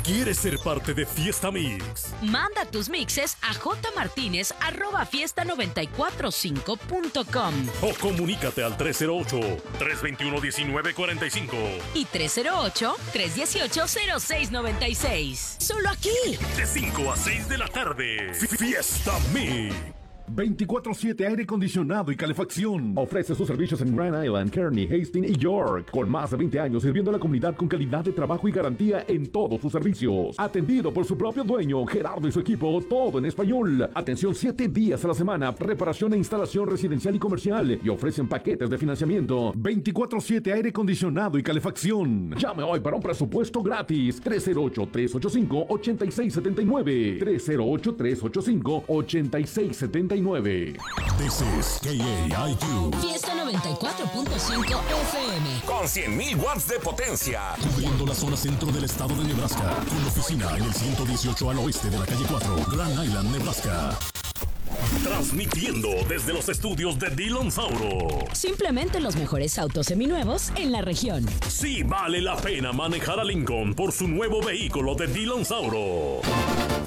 ¿Quieres ser parte de Fiesta Mix? Manda tus mixes a jmartinez@fiesta945.com O comunícate al 308-321-1945 y 308-318-0696. ¡Solo aquí! De 5 a 6 de la tarde. Fiesta Mix. 24/7 aire acondicionado y calefacción. Ofrece sus servicios en Grand Island, Kearney, Hastings y York. Con más de 20 años sirviendo a la comunidad con calidad de trabajo y garantía en todos sus servicios. Atendido por su propio dueño, Gerardo y su equipo, todo en español. Atención 7 días a la semana. Reparación e instalación residencial y comercial. Y ofrecen paquetes de financiamiento. 24/7 aire acondicionado y calefacción. Llame hoy para un presupuesto gratis. 308-385-8679. 308-385-8679. This is KAIQ. Fiesta 94.5 FM. Con 100.000 watts de potencia. Cubriendo la zona centro del estado de Nebraska. Con oficina en el 118 al oeste de la calle 4. Grand Island, Nebraska. Transmitiendo desde los estudios de Dillon Sauro. Simplemente los mejores autos seminuevos en la región. Sí vale la pena manejar a Lincoln por su nuevo vehículo de Dillon Sauro.